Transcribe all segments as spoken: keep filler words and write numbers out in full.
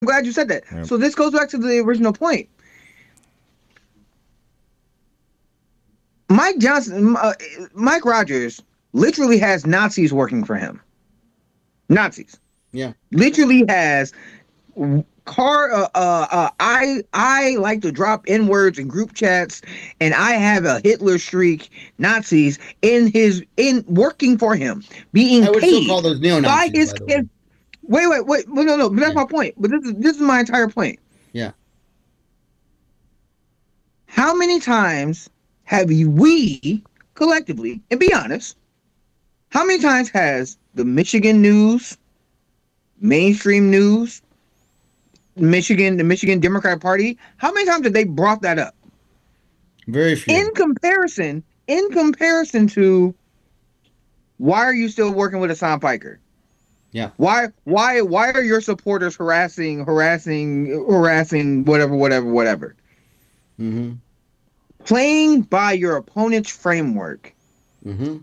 glad you said that. Yep. So this goes back to the original point. Mike Johnson, uh, Mike Rogers, literally has Nazis working for him. Nazis. Yeah. Literally has car. Uh, uh, uh, I I like to drop n words in group chats, and I have a Hitler streak. Nazis in his in working for him, being I would paid still call those neo by Nazis. his. By the way. Wait, wait, wait. No, no, no. But that's Yeah. my point. But this is this is my entire point. Yeah. How many times have we collectively, and be honest, how many times has the Michigan news, mainstream news, Michigan, the Michigan Democrat Party, how many times have they brought that up? Very few. In comparison, in comparison to, why are you still working with Hassan Piker? Yeah. Why, why, why are your supporters harassing, harassing, harassing, whatever, whatever, whatever? Mm-hmm. Playing by your opponent's framework Mm-hmm.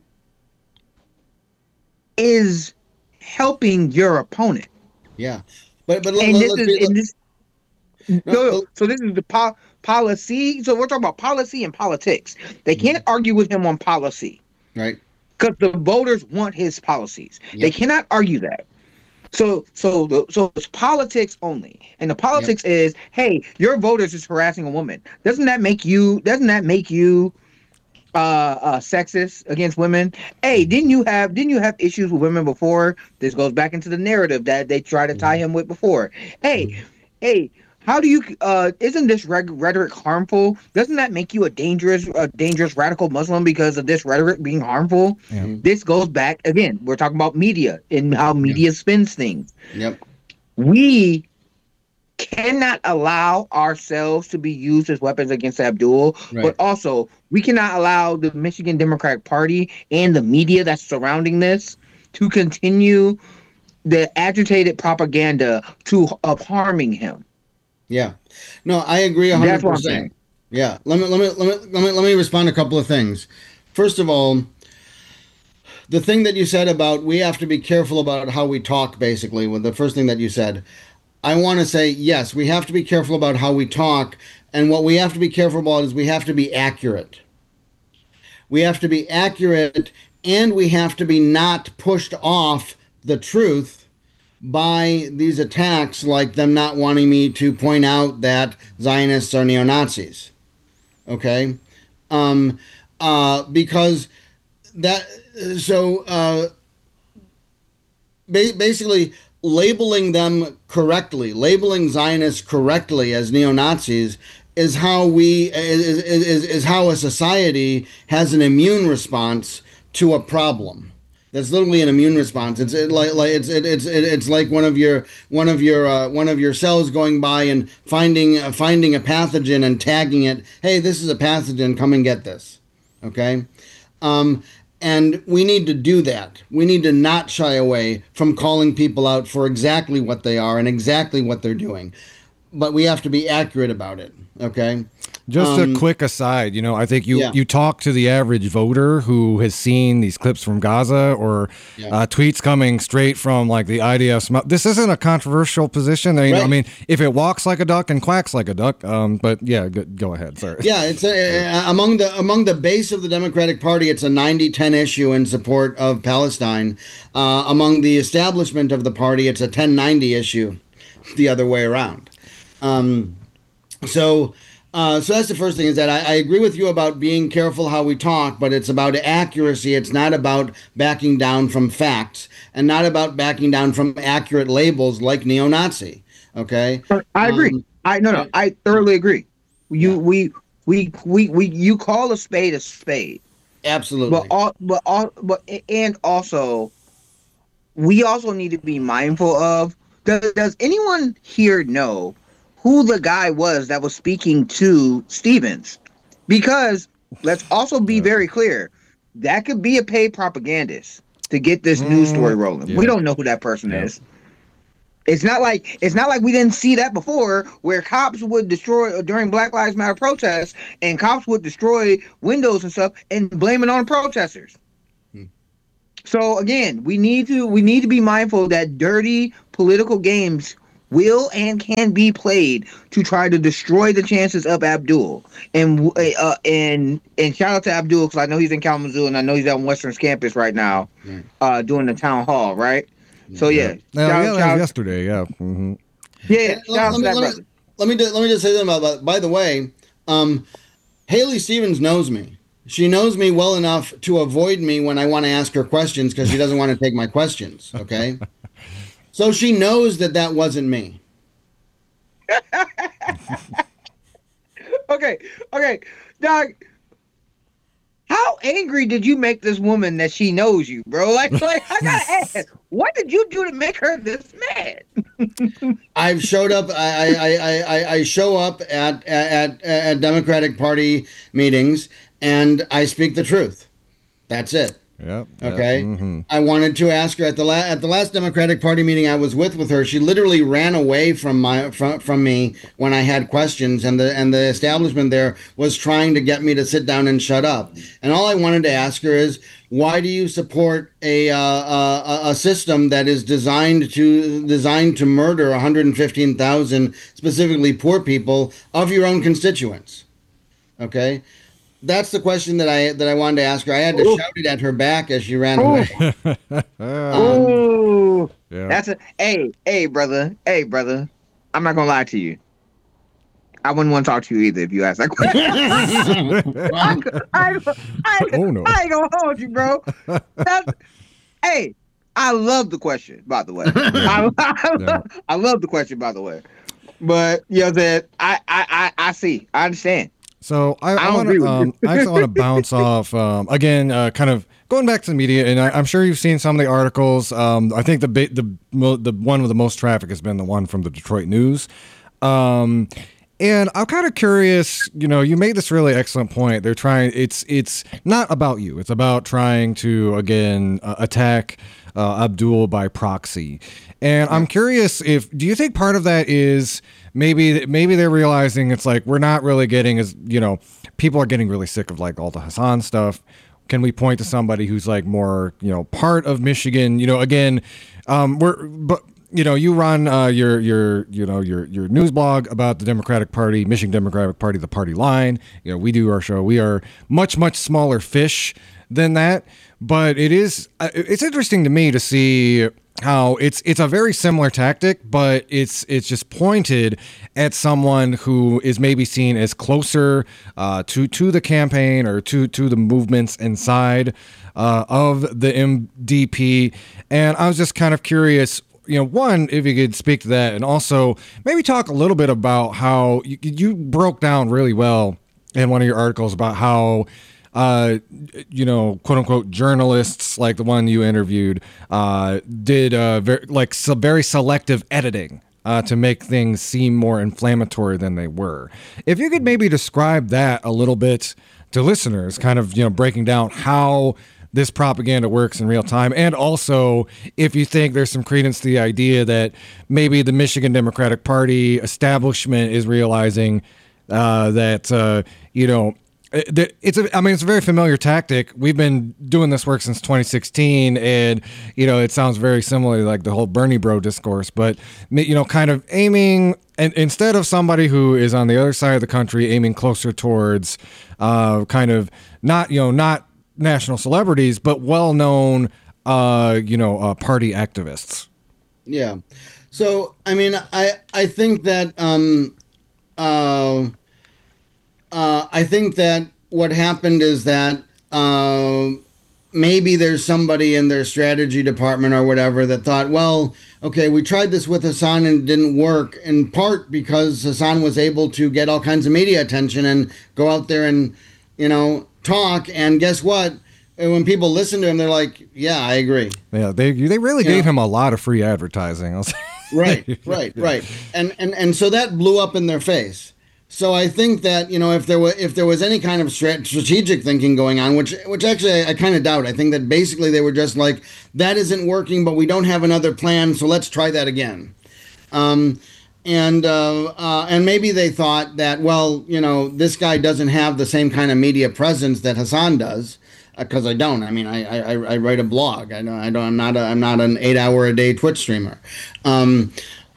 is helping your opponent. Yeah. But but And let, this let's is be, and this. no, So, no, so this is the po- policy. So we're talking about policy and politics. They can't argue with him on policy right. because the voters want his policies. They Yep. cannot argue that. So, so, the, so it's politics only, and the politics is, hey, your voters is harassing a woman. Doesn't that make you? Doesn't that make you uh, uh sexist against women? Hey, didn't you have? Didn't you have issues with women before? This goes back into the narrative that they try to tie him with before. Hey, hey. How do you? Uh, isn't this reg- rhetoric harmful? Doesn't that make you a dangerous, a dangerous radical Muslim because of this rhetoric being harmful? Yeah. This goes back again. We're talking about media and how media spins things. Yep. We cannot allow ourselves to be used as weapons against Abdul, Right. but also we cannot allow the Michigan Democratic Party and the media that's surrounding this to continue the agitated propaganda to of harming him. Yeah. No, I agree a That's hundred what I'm saying. percent. Yeah. Let me let me let me let me let me respond to a couple of things. First of all, the thing that you said about we have to be careful about how we talk, basically, with the first thing that you said, I want to say yes, we have to be careful about how we talk, and what we have to be careful about is we have to be accurate. We have to be accurate, and we have to be not pushed off the truth by these attacks, like them not wanting me to point out that Zionists are neo-Nazis. Okay? Um, uh, because that, so uh, ba- basically labeling them correctly, labeling Zionists correctly as neo-Nazis is how we, is, is, is how a society has an immune response to a problem. That's literally an immune response. It's it, like like it's it, it's it, it's like one of your one of your uh, one of your cells going by and finding uh, finding a pathogen and tagging it. Hey, this is a pathogen. Come and get this. Okay, um, and we need to do that. We need to not shy away from calling people out for exactly what they are and exactly what they're doing, but we have to be accurate about it. Okay. Just Um, a quick aside, you know, I think you, Yeah. you talk to the average voter who has seen these clips from Gaza or Yeah. uh, tweets coming straight from like the I D F's mouth. This isn't a controversial position. I mean, I Right. mean, if it walks like a duck and quacks like a duck, um, but yeah, go, go ahead. Sorry. Yeah, it's a, uh, among the among the base of the Democratic Party. It's a ninety ten issue in support of Palestine. Uh, among the establishment of the party, it's a ten ninety issue, the other way around. Um, so. Uh, so that's the first thing is that I, I agree with you about being careful how we talk, but it's about accuracy. It's not about backing down from facts and not about backing down from accurate labels like neo-Nazi. Okay. I agree. Um, I no no. I thoroughly agree. You Yeah. we we we we you call a spade a spade, Absolutely. but all but all but and also we also need to be mindful of does, does anyone here know who the guy was that was speaking to Stevens? Because let's also be very clear, that could be a paid propagandist to get this news story rolling. yeah. We don't know who that person Yeah. is. It's not like it's not like we didn't see that before, where cops would destroy during Black Lives Matter protests, and cops would destroy windows and stuff and blame it on protesters. Hmm. So again, we need to we need to be mindful that dirty political games will and can be played to try to destroy the chances of Abdul. And uh, and and shout out to Abdul because I know he's in Kalamazoo and I know he's on Western's campus right now, Right. uh, doing the town hall, right? So yeah, Yeah, shout- yeah, that shout- was yesterday. Yeah. hmm yeah, yeah, Let, shout out let to me, that let, brother. me, let, me, do- let me just say something about that. By the way, um, Haley Stevens knows me. She knows me well enough to avoid me when I want to ask her questions because she doesn't want to take my questions. Okay. So she knows that that wasn't me. Okay, okay, Doc. How angry did you make this woman that she knows you, bro? Like, like I gotta ask, what did you do to make her this mad? I've showed up. I I, I, I, I show up at, at at Democratic Party meetings and I speak the truth. That's it. Yep. Okay. hmm I wanted to ask her at the la- at the last Democratic Party meeting I was with with her. She literally ran away from my from, from me when I had questions, and the and the establishment there was trying to get me to sit down and shut up. And all I wanted to ask her is, why do you support a uh, a, a system that is designed to designed to murder one hundred fifteen thousand specifically poor people of your own constituents? Okay. That's the question that I that I wanted to ask her. I had to Ooh. shout it at her back as she ran away. Um, Ooh, Yeah. that's a hey, hey, brother, hey, brother. I'm not gonna lie to you. I wouldn't want to talk to you either if you asked that question. I, I, I, Oh, no. I ain't gonna hold you, bro. That's, hey, I love the question, by the way. I, I, Yeah. I love the question, by the way. But you know that I, I, I, I see, I understand. So I, I I don't want agree to, with um, I actually want to bounce off um, again, uh, kind of going back to the media, and I, I'm sure you've seen some of the articles. Um, I think the ba- the mo- the one with the most traffic has been the one from the Detroit News. Um, and I'm kind of curious. You know, you made this really excellent point. They're trying. It's it's not about you. It's about trying to again uh, attack uh, Abdul by proxy. And I'm curious if do you think part of that is maybe maybe they're realizing it's like we're not really getting as you know people are getting really sick of like all the Hassan stuff. Can we point to somebody who's like more you know part of Michigan? You know, again, um, we're but you know you run uh, your your you know your your news blog about the Democratic Party, Michigan Democratic Party, the party line. You know, we do our show. We are much much smaller fish than that, but it is uh, it's interesting to me to see how it's it's a very similar tactic, but it's it's just pointed at someone who is maybe seen as closer uh, to to the campaign or to to the movements inside uh, of the M D P. And I was just kind of curious, you know, one, if you could speak to that, and also maybe talk a little bit about how you, you broke down really well in one of your articles about how uh, you know, quote unquote journalists like the one you interviewed uh, did uh, very, like so very selective editing uh, to make things seem more inflammatory than they were. If you could maybe describe that a little bit to listeners, kind of, you know, breaking down how this propaganda works in real time. And also, if you think there's some credence to the idea that maybe the Michigan Democratic Party establishment is realizing uh, that, uh, you know, it's a, I mean, it's a very familiar tactic. We've been doing this work since twenty sixteen, and, you know, it sounds very similar to like the whole Bernie bro discourse, but, you know, kind of aiming, and instead of somebody who is on the other side of the country, aiming closer towards uh, kind of not, you know, not national celebrities, but well-known, uh, you know, uh, party activists. Yeah. So, I mean, I, I think that, um, uh, Uh, I think that what happened is that uh, maybe there's somebody in their strategy department or whatever that thought, well, okay, we tried this with Hassan and it didn't work, in part because Hassan was able to get all kinds of media attention and go out there and, you know, talk. And guess what? And when people listen to him, they're like, yeah, I agree. Yeah, they they really You gave know? him a lot of free advertising. I was Right, right, right. And, and, and so that blew up in their face. So I think that, you know, if there were if there was any kind of strat- strategic thinking going on, which which actually I, I kind of doubt. I think that basically they were just like, that isn't working, but we don't have another plan, so let's try that again. Um, and uh, uh, and maybe they thought that, well, you know, this guy doesn't have the same kind of media presence that Hassan does, because I don't. I mean, I, I I write a blog. I don't. I don't. I'm not. A, I'm not an eight hour a day Twitch streamer. Um,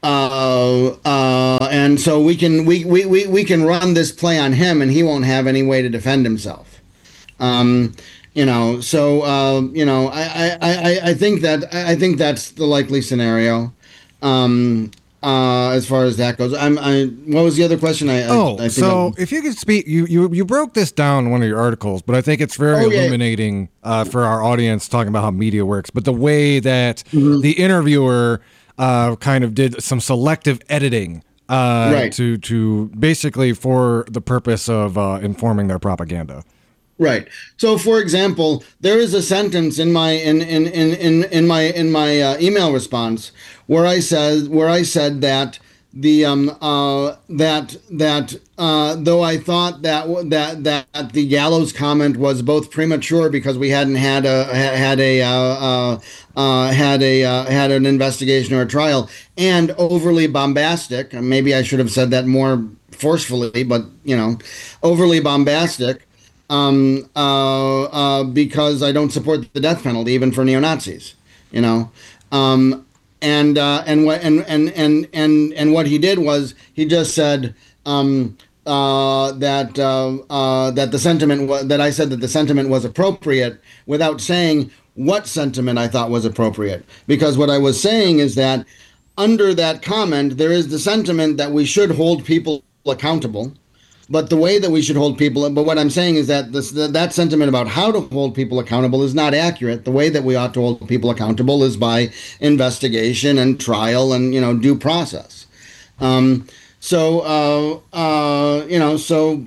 uh, uh, and so we can we, we, we, we can run this play on him, and he won't have any way to defend himself. Um, you know, so uh, you know, I, I, I, I think that I think that's the likely scenario. Um, uh, as far as that goes, I'm. I what was the other question? I, oh, I, I think so I'm, if you could speak, you, you you broke this down in one of your articles, but I think it's very Oh, yeah. illuminating uh, for our audience talking about how media works. But the way that Mhm. the interviewer uh, kind of did some selective editing uh, Right. to to basically for the purpose of uh, informing their propaganda. Right. So, for example, there is a sentence in my in in in in, in my in my uh, email response where I said where I said that the um uh that that uh though I thought that w- that that the Gallows comment was both premature because we hadn't had a ha- had a uh, uh, uh had a uh, had an investigation or a trial, and overly bombastic. Maybe I should have said that more forcefully, but you know, overly bombastic. Um, uh, uh, because I don't support the death penalty, even for neo Nazis. You know, um, and uh, and what and, and and and and what he did was he just said um, uh, that uh, uh, that the sentiment was that I said that the sentiment was appropriate without saying what sentiment I thought was appropriate. Because what I was saying is that under that comment there is the sentiment that we should hold people accountable. But the way that we should hold people, but what I'm saying is that this, that sentiment about how to hold people accountable is not accurate. The way that we ought to hold people accountable is by investigation and trial and, you know, due process. Um, so, uh, uh, you know, so,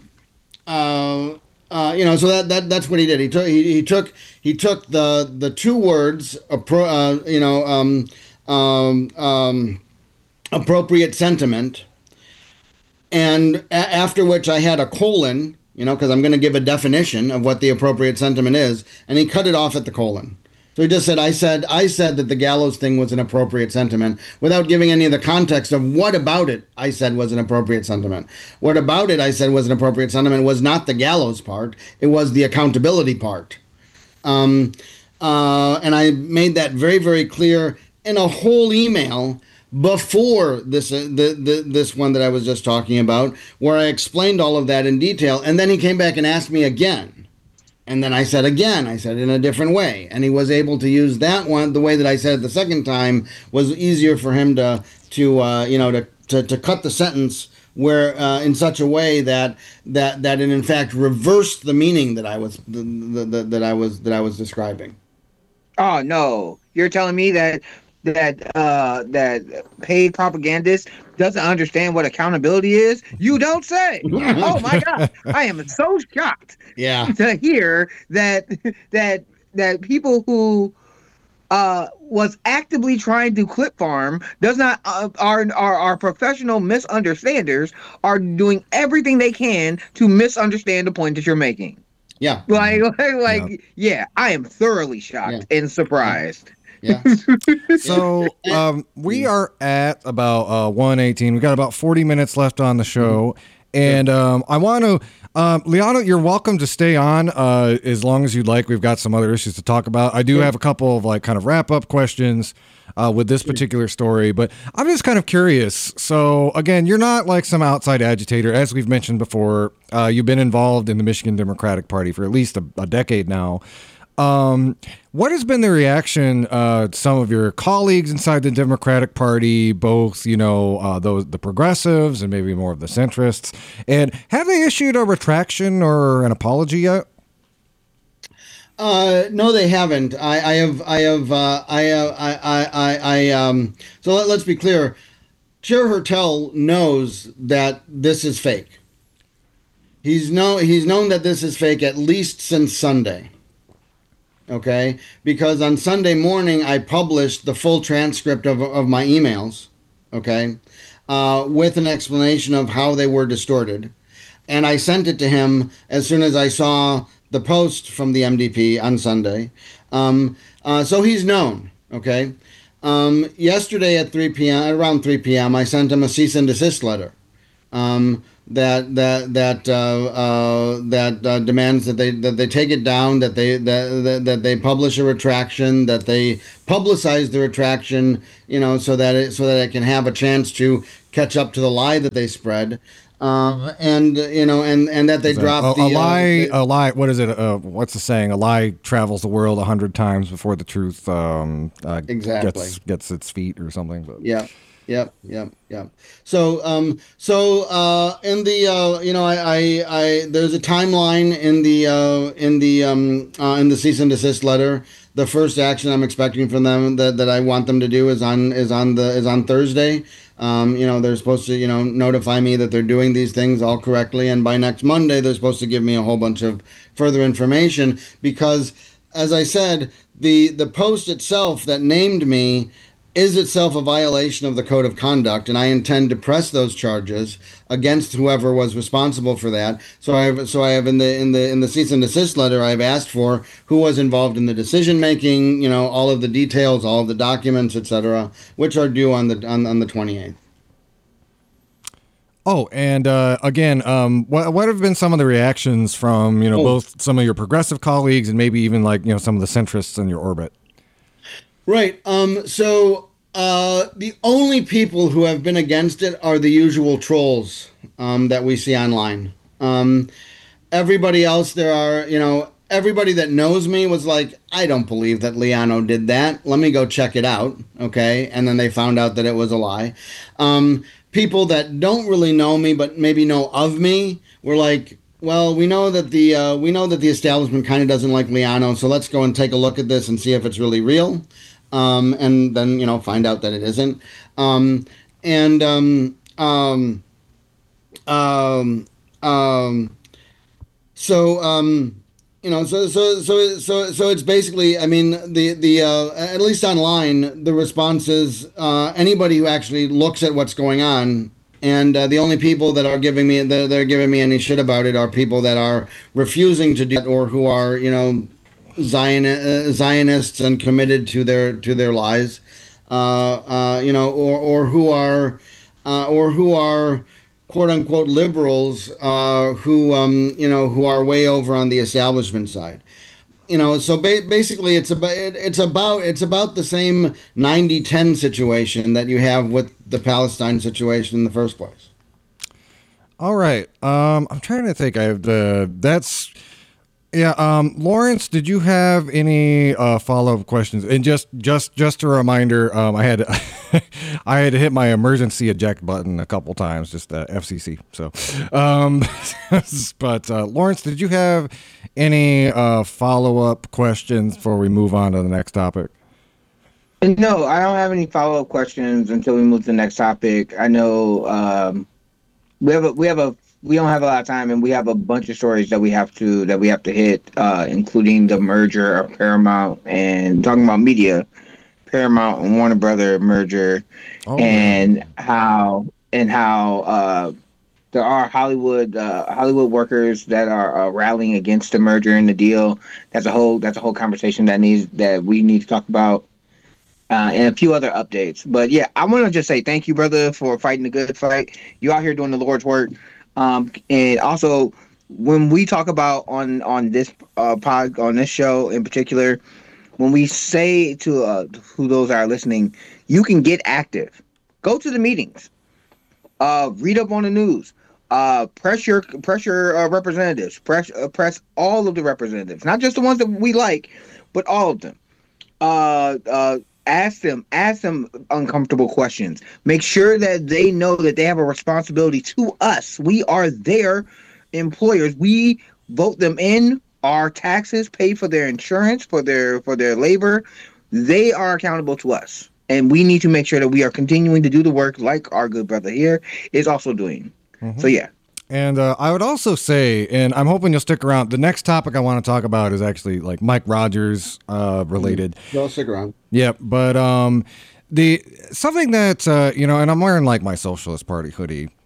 uh, uh, you know, so that, that that's what he did. He took he, he took he took the the two words, uh, you know, um, um, um, appropriate sentiment. And a- after which I had a colon, you know, because I'm going to give a definition of what the appropriate sentiment is, and he cut it off at the colon. So he just said, I said, I said that the Gallows thing was an appropriate sentiment without giving any of the context of what about it I said was an appropriate sentiment. What about it I said was an appropriate sentiment was not the Gallows part, it was the accountability part. Um, uh, and I made that very, very clear in a whole email before this uh, the, the this one that I was just talking about, where I explained all of that in detail, and then he came back and asked me again, and then I said again, I said in a different way, and he was able to use that one. The way that I said it the second time was easier for him to to uh, you know to, to to cut the sentence where uh, in such a way that that that it in fact reversed the meaning that I was the, the, the, that I was that I was describing. Oh no, you're telling me that that uh that paid propagandist doesn't understand what accountability is? You don't say. Oh my god, I am so shocked Yeah. to hear that that that people who uh was actively trying to clip farm does not uh, are are are professional misunderstanders are doing everything they can to misunderstand the point that you're making. Yeah. Like like, like yeah, I am thoroughly shocked and surprised. Yeah. So um, we are at about uh, one eighteen. We got about forty minutes left on the show. And um, I want to, um, Liana, you're welcome to stay on uh, as long as you'd like. We've got some other issues to talk about. I do have a couple of like kind of wrap up questions uh, with this particular story, but I'm just kind of curious. So again, you're not like some outside agitator. As we've mentioned before, uh, you've been involved in the Michigan Democratic Party for at least a, a decade now. Um, what has been the reaction, uh, some of your colleagues inside the Democratic Party, both, you know, uh, those, the progressives and maybe more of the centrists, and have they issued a retraction or an apology yet? Uh, no, they haven't. I, I have, I have, uh, I, uh, I, I, I, I, um, so let, let's be clear. Chair Hertel knows that this is fake. He's know, he's known that this is fake at least since Sunday. Okay, because on Sunday morning I published the full transcript of, of my emails, okay, uh, with an explanation of how they were distorted. And I sent it to him as soon as I saw the post from the M D P on Sunday. Um, uh, so he's known, okay. Um, yesterday at three p.m., around three p.m., I sent him a cease and desist letter. Um, that that that uh, uh, that uh, demands that they that they take it down, that they that, that that they publish a retraction, that they publicize the retraction, you know, so that it so that it can have a chance to catch up to the lie that they spread, um, and you know, and and that they Is that- drop a, the a lie. Uh, the- a lie. What is it? Uh, what's the saying? A lie travels the world a hundred times before the truth um, uh, Exactly. gets gets its feet or something. But. Yeah. Yep, yep, yep. So, um, so uh, in the, uh, you know, I, I, I, there's a timeline in the, uh, in the, um, uh, in the cease and desist letter. The first action I'm expecting from them that, that I want them to do is on, is on the, is on Thursday. Um, you know, they're supposed to, you know, notify me that they're doing these things all correctly, and by next Monday they're supposed to give me a whole bunch of further information because, as I said, the the post itself that named me is itself a violation of the code of conduct, and I intend to press those charges against whoever was responsible for that. So I have, so I have in the in the in the cease and desist letter, I've asked for who was involved in the decision making, you know, all of the details, all of the documents, et cetera, which are due on the on, on the twenty-eighth. Oh, and uh, again, um, what what have been some of the reactions from you know Oh. both some of your progressive colleagues and maybe even like you know some of the centrists in your orbit? Right. Um, so uh, the only people who have been against it are the usual trolls um, that we see online. Um, everybody else, there are, you know, everybody that knows me was like, I don't believe that Liano did that. Let me go check it out. Okay. And then they found out that it was a lie. Um, people that don't really know me, but maybe know of me, were like, well, we know that the uh, we know that the establishment kind of doesn't like Liano, so let's go and take a look at this and see if it's really real. Um, and then, you know, find out that it isn't. Um, and, um, um, um, um, so, um, you know, so, so, so, so, so it's basically, I mean, the, the, uh, at least online, the response is, uh, anybody who actually looks at what's going on. And uh, the only people that are giving me, that they're giving me any shit about it are people that are refusing to do it or who are, you know, Zion, uh, Zionists and committed to their to their lies, uh, uh, you know, or or who are, uh, or who are, quote unquote liberals, uh, who um, you know, who are way over on the establishment side, you know. So ba- basically, it's about it's about it's about the same ninety ten situation that you have with the Palestine situation in the first place. All right, um, I'm trying to think. I have the that's. Yeah, um, Lawrence, did you have any uh, follow-up questions? And just, just, just a reminder, um, I had, I had to hit my emergency eject button a couple times, just uh, F C C. So, um, but uh, Lawrence, did you have any uh, follow-up questions before we move on to the next topic? No, I don't have any follow-up questions until we move to the next topic. I know um, we have a, we have a. We don't have a lot of time, and we have a bunch of stories that we have to that we have to hit, uh, including the merger of Paramount and talking about media, Paramount and Warner Brother merger, Oh, and man. how and how uh, there are Hollywood uh, Hollywood workers that are uh, rallying against the merger and the deal. That's a whole that's a whole conversation that needs that we need to talk about. Uh, and a few other updates. But yeah, I want to just say thank you, brother, for fighting the good fight. You out here doing the Lord's work. Um, and also, when we talk about on on this uh, pod on this show in particular, when we say to uh, who those are listening, you can get active. Go to the meetings. Uh, read up on the news. Uh, press your press your uh, representatives. Press uh, press all of the representatives, not just the ones that we like, but all of them. Uh, uh, ask them ask them uncomfortable questions. Make sure that they know that they have a responsibility to us. We are their employers. We vote them in. Our taxes pay for their insurance, for their for their labor. They are accountable to us, and we need to make sure that we are continuing to do the work like our good brother here is also doing. Mm-hmm. So yeah. And uh, I would also say, and I'm hoping you'll stick around, the next topic I want to talk about is actually like Mike Rogers uh, related. Well, stick around. Yep, but um, the something that uh, you know, and I'm wearing like my Socialist Party hoodie.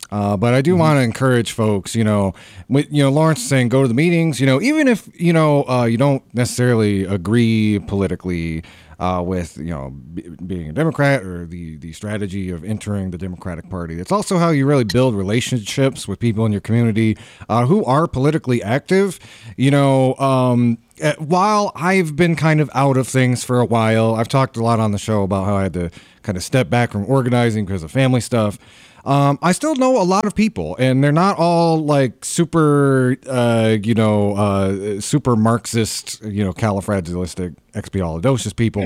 Uh, but I do mm-hmm. want to encourage folks, you know, with, you know, Lawrence is saying go to the meetings, you know, even if, you know, uh, you don't necessarily agree politically uh, with, you know, b- being a Democrat or the, the strategy of entering the Democratic Party. It's also how you really build relationships with people in your community uh, who are politically active. You know, um, while I've been kind of out of things for a while, I've talked a lot on the show about how I had to kind of step back from organizing because of family stuff. Um, I still know a lot of people, and they're not all like super, uh, you know, uh, super Marxist, you know, califragilistic, expialidocious people.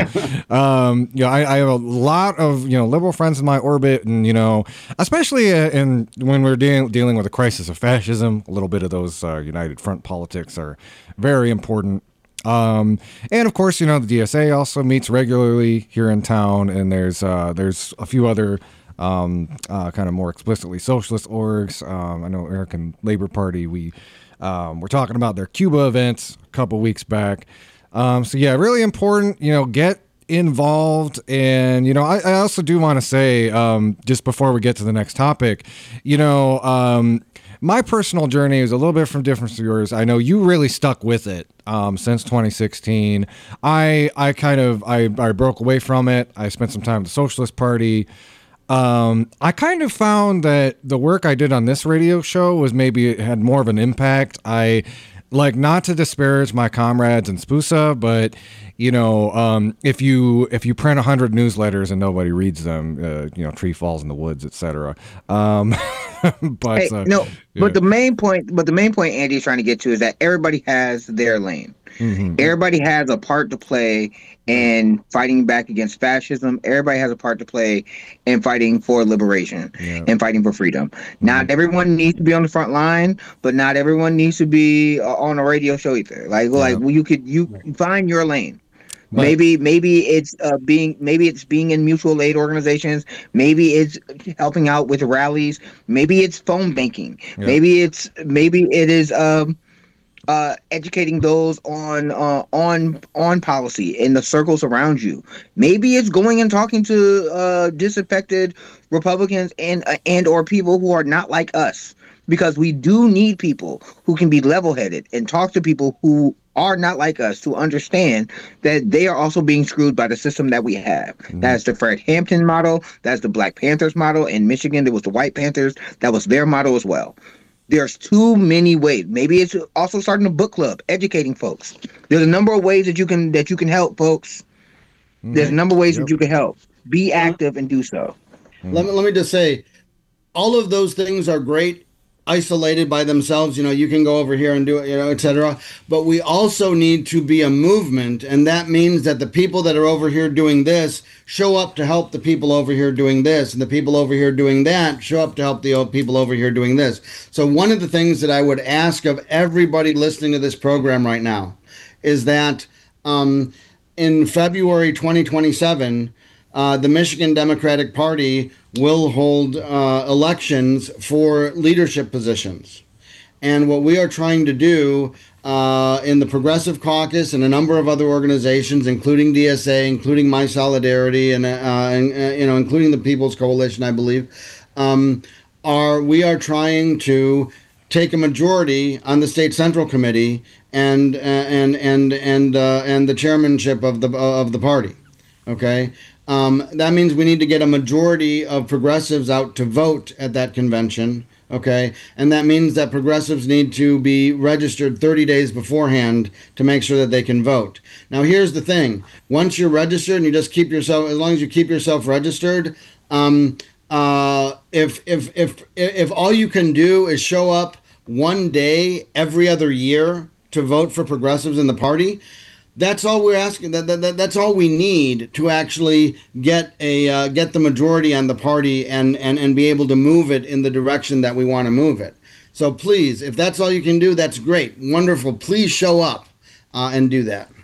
um, you know, I, I have a lot of, you know, liberal friends in my orbit, and, you know, especially uh, in when we're dealing dealing with a crisis of fascism, a little bit of those uh, United Front politics are very important. Um, and of course, you know, the D S A also meets regularly here in town, and there's uh, there's a few other um, uh, kind of more explicitly socialist orgs. Um, I know American Labor Party, we um, were talking about their Cuba events a couple weeks back. Um, so yeah, really important, you know, get involved. And, you know, I, I also do want to say, um, just before we get to the next topic, you know, um, my personal journey is a little bit from different to yours. I know you really stuck with it um, since twenty sixteen. I I kind of I, I broke away from it. I spent some time with the Socialist Party. Um, I kind of found that the work I did on this radio show was maybe it had more of an impact. I like not to disparage my comrades in SPUSA, but you know, um, if you if you print a hundred newsletters and nobody reads them, uh, you know, tree falls in the woods, et cetera. Um, but hey, uh, no, yeah. but the main point, but the main point Andy's trying to get to is that everybody has their lane. Mm-hmm. Everybody has a part to play in fighting back against fascism. Everybody has a part to play in fighting for liberation yeah. and fighting for freedom. Mm-hmm. Not everyone needs to be on the front line, but not everyone needs to be uh, on a radio show either. Like, yeah. like well, you could you right. find your lane. Right. Maybe maybe it's uh, being maybe it's being in mutual aid organizations. Maybe it's helping out with rallies. Maybe it's phone banking. Yeah. Maybe it's maybe it is um, uh, educating those on uh, on on policy in the circles around you. Maybe it's going and talking to uh, disaffected Republicans and uh, and or people who are not like us. Because we do need people who can be level-headed and talk to people who are not like us to understand that they are also being screwed by the system that we have. Mm-hmm. That's the Fred Hampton model. That's the Black Panthers model. In Michigan, there was the White Panthers. That was their model as well. There's too many ways. Maybe it's also starting a book club, educating folks. There's a number of ways that you can that you can help folks. Mm-hmm. There's a number of ways yep. that you can help. Be active and do so. Mm-hmm. Let me let me just say, all of those things are great. Isolated by themselves, you know, you can go over here and do it, you know, et cetera. But we also need to be a movement, and that means that the people that are over here doing this show up to help the people over here doing this, and the people over here doing that show up to help the people over here doing this. So one of the things that I would ask of everybody listening to this program right now is that um, in February twenty twenty-seven, uh, the Michigan Democratic Party will hold uh, elections for leadership positions. And what we are trying to do uh, in the Progressive Caucus and a number of other organizations, including D S A, including My Solidarity, and, uh, and uh, you know, including the People's Coalition, I believe, um, are we are trying to take a majority on the State Central Committee and uh, and and and uh, and the chairmanship of the of the party. Okay. Um, that means we need to get a majority of progressives out to vote at that convention, okay? And that means that progressives need to be registered thirty days beforehand to make sure that they can vote. Now, here's the thing. Once you're registered and you just keep yourself, as long as you keep yourself registered, um, uh, if, if, if, if all you can do is show up one day every other year to vote for progressives in the party, that's all we're asking. That, that, that's all we need to actually get a uh, get the majority on the party and, and, and be able to move it in the direction that we want to move it. So please, if that's all you can do, that's great. Wonderful. Please show up uh, and do that.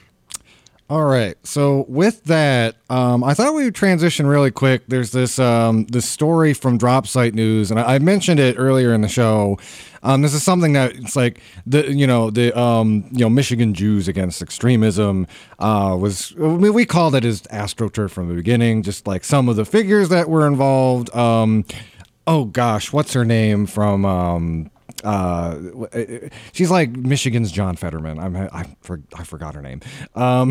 All right. So with that, um, I thought we would transition really quick. There's this um, this story from Drop Site News, and I, I mentioned it earlier in the show. Um, this is something that it's like the you know the um, you know Michigan Jews Against Extremism uh, was I mean, we called it as AstroTurf from the beginning. Just like some of the figures that were involved. Um, oh gosh, what's her name from? Um, uh, she's like Michigan's John Fetterman. I'm I for, I forgot her name. Um,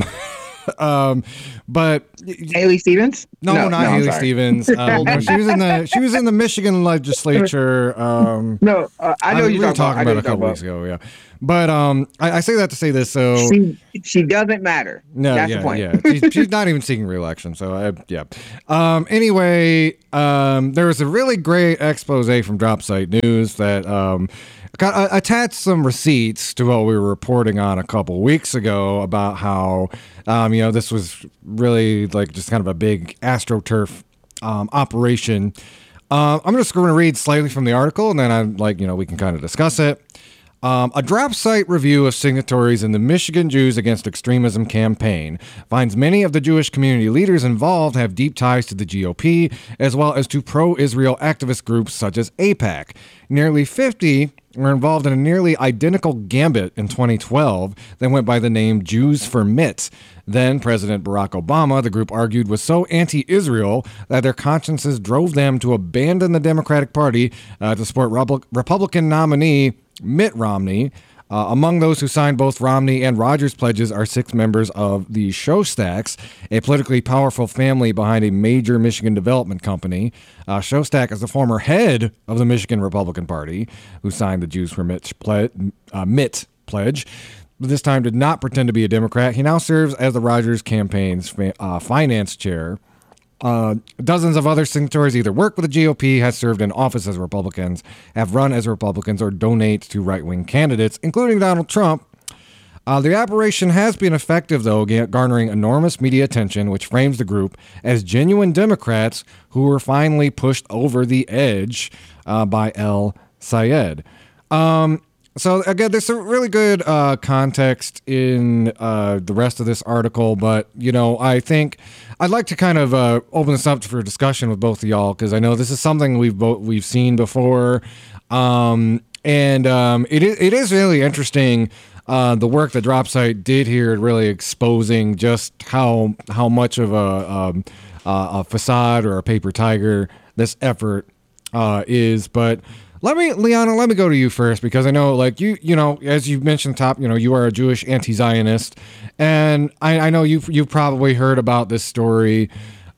um, but Haley Stevens? No, no not no, Haley Stevens. Um, no, she was in the she was in the Michigan legislature. Um, no, uh, I know you're we were talking about, about a couple about. weeks ago. Yeah, but um, I, I say that to say this. So she she doesn't matter. No, That's yeah, the point. yeah. She's, she's not even seeking re-election. So I, yeah. Um, anyway, um, there was a really great expose from Dropsite News that um. Got, uh, attached some receipts to what we were reporting on a couple weeks ago about how, um, you know, this was really like just kind of a big AstroTurf um, operation. Uh, I'm just going to read slightly from the article, and then I'm like, you know, we can kind of discuss it. Um, a Dropsite review of signatories in the Michigan Jews Against Extremism campaign finds many of the Jewish community leaders involved have deep ties to the G O P, as well as to pro-Israel activist groups such as AIPAC. Nearly fifty were involved in a nearly identical gambit in twenty twelve that went by the name Jews for Mitt. Then President Barack Obama, the group argued, was so anti-Israel that their consciences drove them to abandon the Democratic Party uh, to support Rub- Republican nominee Mitt Romney. Uh, among those who signed both Romney and Rogers pledges are six members of the Shostacks, a politically powerful family behind a major Michigan development company. Uh, Shostak is the former head of the Michigan Republican Party, who signed the Jews for Mitt, ple- uh, Mitt pledge, but this time did not pretend to be a Democrat. He now serves as the Rogers campaign's fa- uh, finance chair. Uh, dozens of other signatories either work with the G O P, has served in office as Republicans, have run as Republicans, or donate to right-wing candidates, including Donald Trump. Uh, the operation has been effective, though, garnering enormous media attention, which frames the group as genuine Democrats who were finally pushed over the edge uh, by El Sayed. Um, So, again, there's some really good uh, context in uh, the rest of this article, but, you know, I think I'd like to kind of uh, open this up for discussion with both of y'all, because I know this is something we've both, we've seen before, um, and um, it, is, it is really interesting, uh, the work that Dropsite did here, really exposing just how how much of a, um, uh, a facade or a paper tiger this effort uh, is, but... Let me, Liana, let me go to you first, because I know, like, you, you know, as you mentioned top, you know, you are a Jewish anti-Zionist, and I, I know you've, you've probably heard about this story.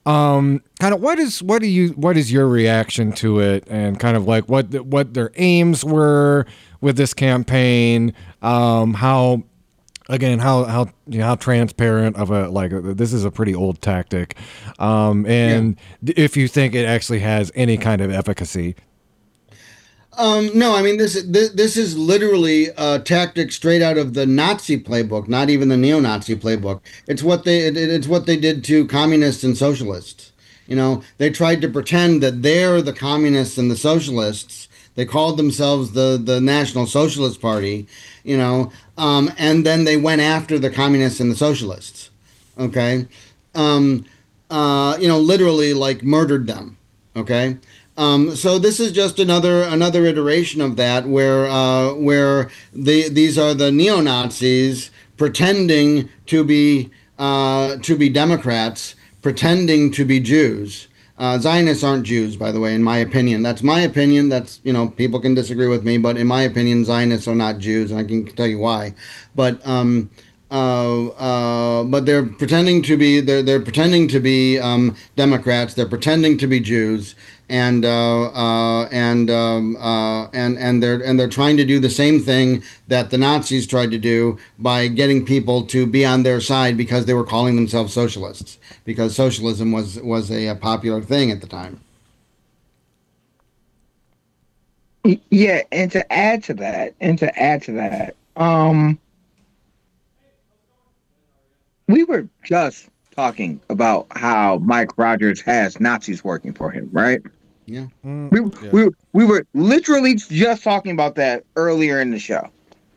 Um, kind of what is, what do you, what is your reaction to it, and kind of like what, what their aims were with this campaign, um, how, again, how, how, you know, how transparent of a, like, this is a pretty old tactic, um, and yeah. if you think it actually has any kind of efficacy. Um, no, I mean, this, this this is literally a tactic straight out of the Nazi playbook, not even the neo-Nazi playbook. It's what they it, it's what they did to communists and socialists. You know, they tried to pretend that they're the communists and the socialists. They called themselves the, the National Socialist Party, you know, um, and then they went after the communists and the socialists. Okay. Um, uh, you know, literally like murdered them. Okay. Um, so this is just another another iteration of that, where uh, where the these are the neo-Nazis pretending to be uh, to be Democrats, pretending to be Jews. Uh, Zionists aren't Jews, by the way, in my opinion. That's my opinion. That's, you know, people can disagree with me, but in my opinion, Zionists are not Jews, and I can tell you why. But um, uh, uh, but they're pretending to be they're they're pretending to be um, Democrats. They're pretending to be Jews. And uh, uh, and um, uh, and and they're and they're trying to do the same thing that the Nazis tried to do by getting people to be on their side because they were calling themselves socialists, because socialism was was a, a popular thing at the time. Yeah, and to add to that, and to add to that, um, we were just talking about how Mike Rogers has Nazis working for him, right? Yeah. Mm, we, yeah. we we were literally just talking about that earlier in the show.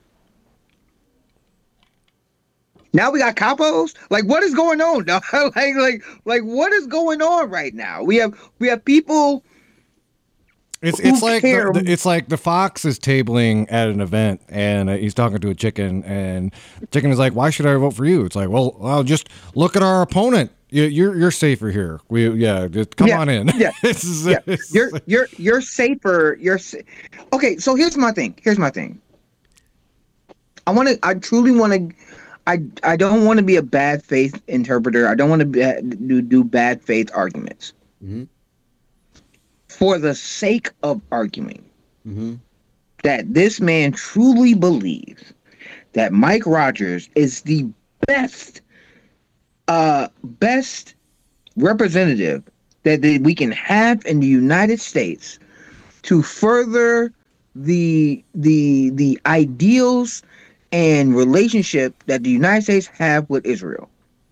Now we got capos? Like, what is going on? like like like what is going on right now? We have we have people. It's it's like the, the, it's like the fox is tabling at an event, and uh, he's talking to a chicken, and the chicken is like, "Why should I vote for you?" It's like, "Well, I'll just look at our opponent. You- You're you're safer here. We yeah, just come Yeah, on in. yeah, This is- yeah. You're you're you're safer. You're sa- okay. So here's my thing. Here's my thing. I want to. I truly want to. I I don't want to be a bad faith interpreter. I don't want to be, do do bad faith arguments. Mm-hmm. For the sake of arguing Mm-hmm. that this man truly believes that Mike Rogers is the best, uh, best representative that, that we can have in the United States to further the the the ideals and relationship that the United States have with Israel.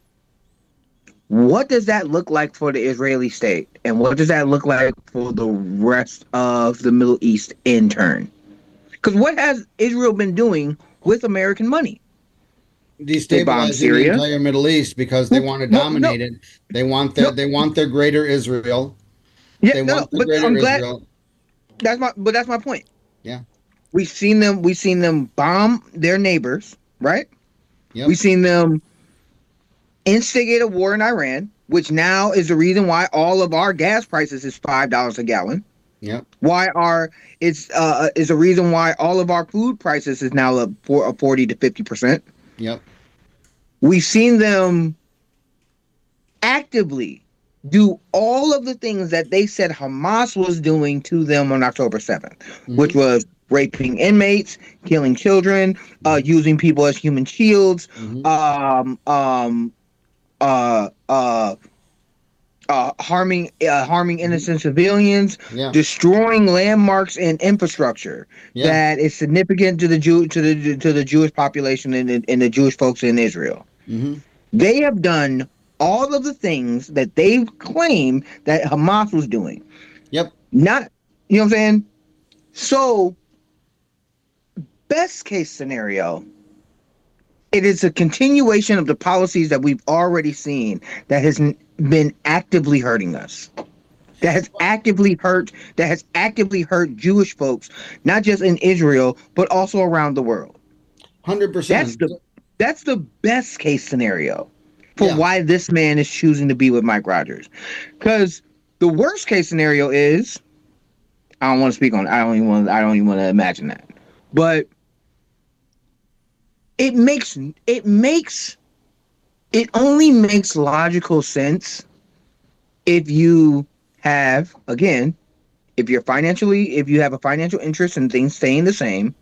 What does that look like for the Israeli state? And what does that look like for the rest of the Middle East in turn? Because what has Israel been doing with American money? They bombed Destabilizing the Syria. entire Middle East because they want to No, no. dominate it. They want their No. they want their greater Israel. Yeah, They no, want the but greater I'm glad Israel. that's my but that's my point. Yeah. We've seen them we've seen them bomb their neighbors, right? Yep. We've seen them instigate a war in Iran, which now is the reason why all of our gas prices is five dollars a gallon. Yep. Why are it's uh is a reason why all of our food prices is now up for a forty to fifty percent. Yep. We've seen them actively do all of the things that they said Hamas was doing to them on October seventh, Mm-hmm. which was raping inmates, killing children, uh, using people as human shields, Mhm. um, um, uh, uh, uh, harming, uh, harming innocent civilians, Yeah. destroying landmarks and infrastructure Yeah. that is significant to the Jew to the to the Jewish population and, the- and the Jewish folks in Israel. Mm-hmm. They have done all of the things that they've claimed that Hamas was doing. Yep. Not, you know what I'm saying? So, best case scenario, it is a continuation of the policies that we've already seen that has n- been actively hurting us. That has actively hurt, that has actively hurt Jewish folks, not just in Israel, but also around the world. Hundred That's percent. the that's the best case scenario for Yeah. why this man is choosing to be with Mike Rogers. Because the worst case scenario is, I don't want to speak on. I don't even want. I don't even want to imagine that. But it makes it makes it only makes logical sense if you have, again, if you're financially, if you have a financial interest in things staying the same.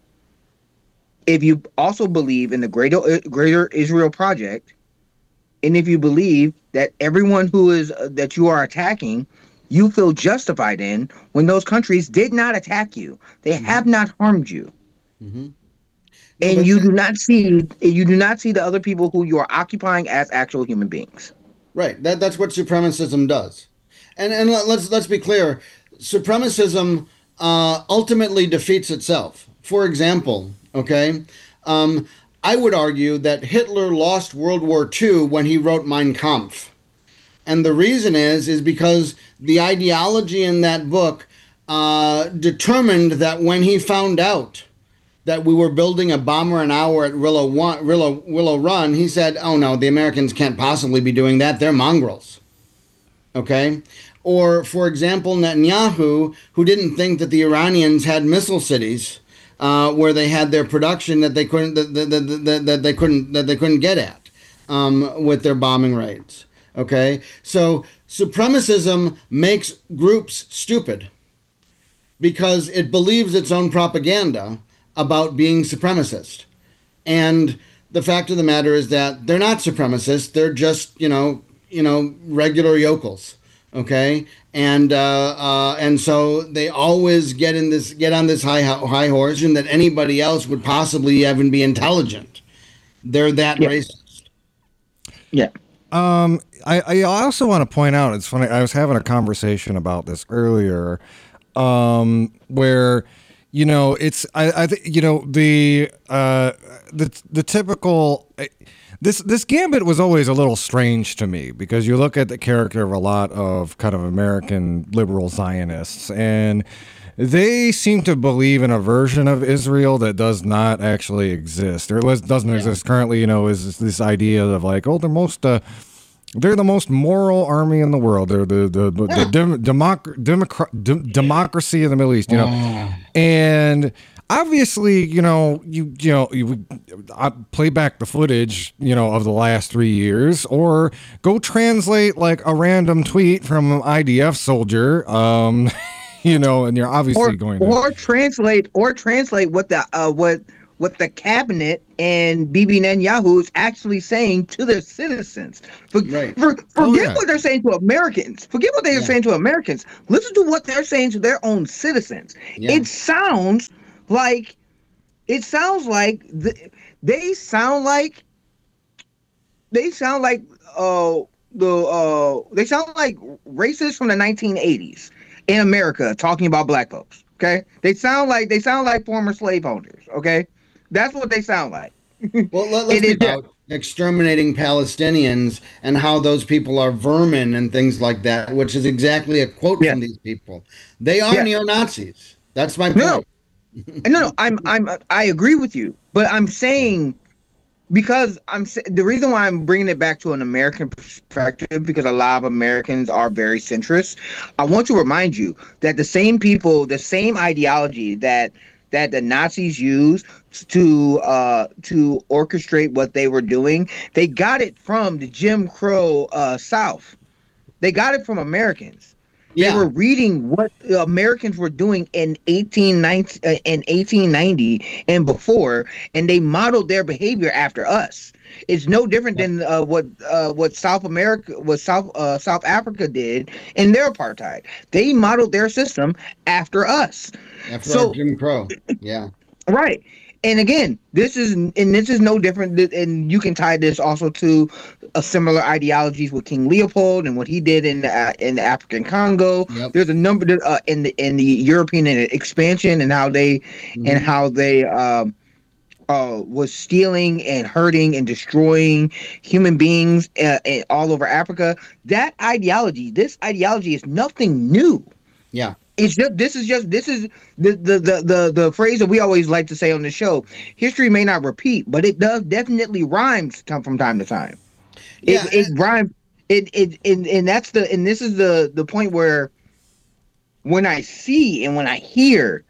If you also believe in the greater greater Israel project, and if you believe that everyone who is uh, that you are attacking, you feel justified in when those countries did not attack you, they Mhm. have not harmed you, Mm-hmm. and you do not see you do not see the other people who you are occupying as actual human beings. Right. That that's what supremacism does. And and let- let's let's be clear. Supremacism uh, ultimately defeats itself. For example, okay, um, I would argue that Hitler lost World War Two when he wrote Mein Kampf, and the reason is is because the ideology in that book uh, determined that when he found out that we were building a bomber an hour at Willow, One, Willow, Willow Run, he said, oh no, the Americans can't possibly be doing that. They're mongrels. Okay? Or, for example, Netanyahu, who didn't think that the Iranians had missile cities uh, where they had their production that they couldn't that, that, that, that, that they couldn't that they couldn't get at um, with their bombing raids. Okay? So supremacism makes groups stupid because it believes its own propaganda about being supremacist. And the fact of the matter is that they're not supremacists. They're just, you know, you know, regular yokels. Okay. And, uh, uh, and so they always get in this, get on this high, high horse, and that anybody else would possibly even be intelligent. They're that Yeah. racist. Yeah. Um, I, I also want to point out, it's funny, I was having a conversation about this earlier, um, where, you know, it's, I, I think, you know, the, uh, the, the typical, this, this gambit was always a little strange to me because you look at the character of a lot of kind of American liberal Zionists, and they seem to believe in a version of Israel that does not actually exist, or doesn't exist currently. You know, is this idea of like, oh, the most, uh, They're the most moral army in the world. They're the the, the, the dem, democ, democra, dem, democracy in the Middle East, you know. Oh. And obviously, you know, you you know, you I play back the footage, you know, of the last three years, or go translate like a random tweet from an I D F soldier, um, you know, and you're obviously or, going to or translate or translate what the uh, what. what the cabinet and Bibi Netanyahu is actually saying to their citizens. For, right. for, forget oh, yeah. what they're saying to Americans. Forget what they're yeah. saying to Americans. Listen to what they're saying to their own citizens. Yeah. It sounds like, it sounds like, the, they sound like, they sound like, uh, the, uh, they sound like racists from the nineteen eighties in America talking about black folks. Okay. They sound like, they sound like former slave owners. Okay. That's what they sound like. Well, let, let's be about exterminating Palestinians and how those people are vermin and things like that, which is exactly a quote yeah. from these people. They are yeah. neo-Nazis. That's my point. No, no, no. I'm, I'm, I agree with you, but I'm saying because I'm the reason why I'm bringing it back to an American perspective, because a lot of Americans are very centrist. I want to remind you that the same people, the same ideology that. that the Nazis used to uh, to orchestrate what they were doing, they got it from the Jim Crow uh, South. They got it from Americans. Yeah. They were reading what Americans were doing in eighteen ninety, uh, in eighteen ninety and before, and they modeled their behavior after us. It's no different than uh, what uh, what South America, what South uh, South Africa did in their apartheid. They modeled their system after us. After so, Jim Crow, yeah, right. And again, this is and this is no different. And you can tie this also to a similar ideologies with King Leopold and what he did in the, uh, in the African Congo. Yep. There's a number of, uh, in the in the European expansion and how they mm-hmm. and how they. Um, Uh, was stealing and hurting and destroying human beings uh, all over Africa. That ideology, this ideology is nothing new. Yeah. It's just this is just this is the the, the the the phrase that we always like to say on the show. History may not repeat, but it does definitely rhymes from time to time. Yeah, it, it rhymes. It it and, and that's the and this is the the point where when I see and when I hear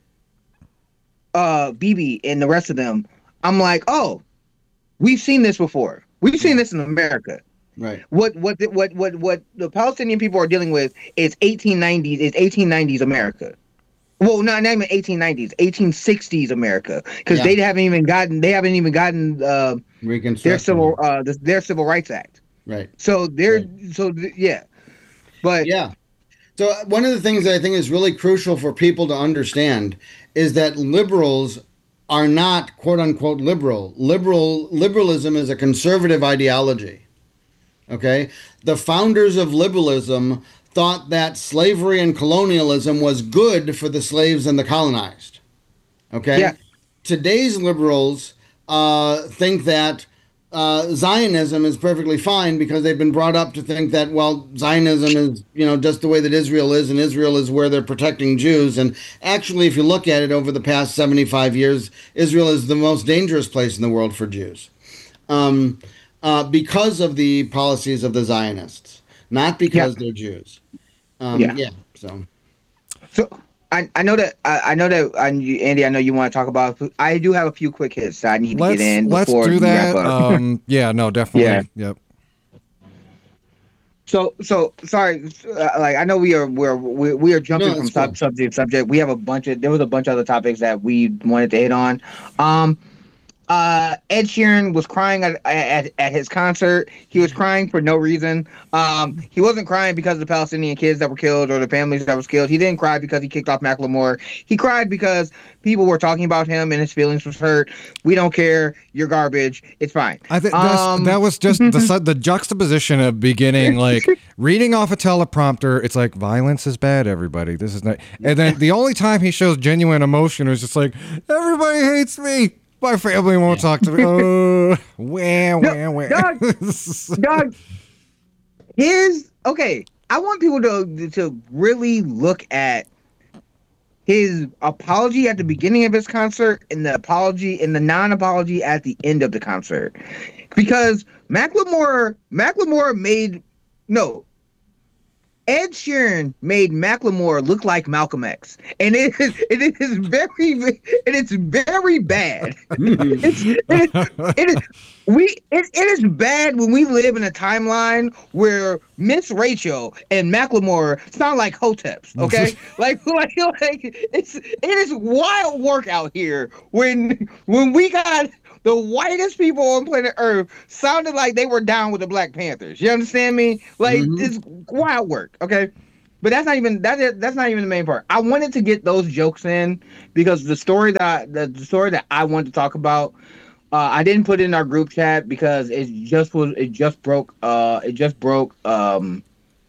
uh Bibi and the rest of them, I'm like, oh, we've seen this before. We've seen this in America. Right. What what what what what the Palestinian people are dealing with is eighteen nineties is eighteen nineties America. Well, not, not even eighteen nineties, eighteen sixties America, because yeah. they haven't even gotten they haven't even gotten uh, their civil uh, the, their Civil Rights Act. Right. So they're right. so yeah, but yeah. So one of the things that I think is really crucial for people to understand is that liberals are not quote unquote liberal. Liberal liberalism is a conservative ideology. Okay? The founders of liberalism thought that slavery and colonialism was good for the slaves and the colonized. Okay? Yeah. Today's liberals uh, think that uh, Zionism is perfectly fine because they've been brought up to think that, well, Zionism is, you know, just the way that Israel is, and Israel is where they're protecting Jews. And actually, if you look at it over the past seventy-five years, Israel is the most dangerous place in the world for Jews. Um, uh, because of the policies of the Zionists, not because yeah. they're Jews. Um, yeah. yeah. So. So. I, I know that I, I know that I, Andy. I know you want to talk about. I do have a few quick hits that I need let's, to get in. Let's before do that. um, yeah, no, definitely. Yeah. Yep. So so sorry. Uh, like I know we are we're we, we are jumping no, from sub, cool. subject to subject. We have a bunch of there was a bunch of other topics that we wanted to hit on. Um, uh, Ed Sheeran was crying at, at at his concert. He was crying for no reason. Um, he wasn't crying because of the Palestinian kids that were killed or the families that was killed. He didn't cry because he kicked off Macklemore. He cried because people were talking about him and his feelings was hurt. We don't care. You're garbage. It's fine. I think um, that was just the the juxtaposition of beginning, like reading off a teleprompter. It's like violence is bad, everybody. This is not. And then the only time he shows genuine emotion is just like everybody hates me. My family won't talk to me. Oh, wah, wah, wah. Dog, dog, his, okay, I want people to to really look at his apology at the beginning of his concert and the apology and the non-apology at the end of the concert. Because Macklemore, Macklemore made no. Ed Sheeran made Macklemore look like Malcolm X, and it is it is very it is very bad. it's, it is, it is we it, it is bad when we live in a timeline where Miss Rachel and Macklemore sound like hoteps. Okay, like like like it's it is wild work out here when when we got the whitest people on planet Earth sounded like they were down with the Black Panthers. You understand me? Like mm-hmm. It's wild work, okay? But that's not even that. Is, that's not even the main part. I wanted to get those jokes in because the story that the, the story that I wanted to talk about, uh, I didn't put it in our group chat because it just was it just broke. Uh, it just broke. Um,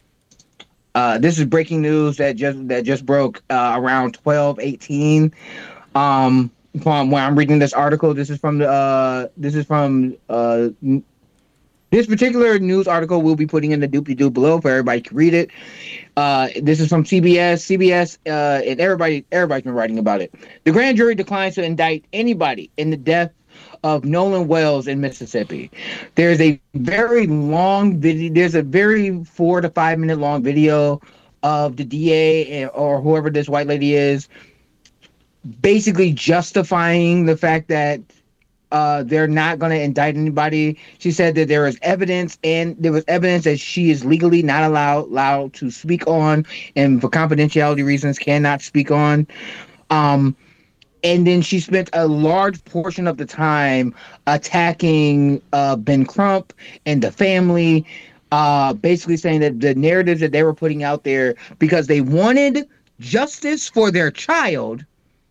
uh, this is breaking news that just that just broke uh, around twelve eighteen. Um. From when I'm reading this article, this is from the uh, this is from uh, this particular news article we'll be putting in the doopy doo below for everybody to read it. Uh, this is from C B S, C B S, uh, and everybody everybody's been writing about it. The grand jury declines to indict anybody in the death of Nolan Wells in Mississippi. There's a very long video. There's a very four to five minute long video of the D A or whoever this white lady is, basically justifying the fact that uh, they're not going to indict anybody. She said that there is evidence, and there was evidence that she is legally not allowed allowed to speak on, and for confidentiality reasons, cannot speak on. Um, and then she spent a large portion of the time attacking uh, Ben Crump and the family, uh, basically saying that the narratives that they were putting out there because they wanted justice for their child